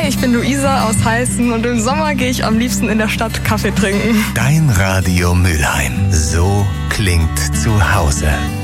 ich bin Luisa aus Heißen und im Sommer gehe ich am liebsten in der Stadt Kaffee trinken. Dein Radio Mülheim. So klingt zu Hause.